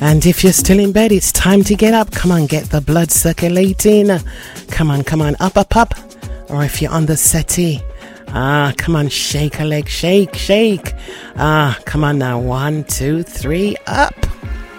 And if you're still in bed, it's time to get up. Come on, get the blood circulating. Come on, up. Or if you're on the settee, come on, shake a leg, shake. Come on now, 1, 2, 3, up.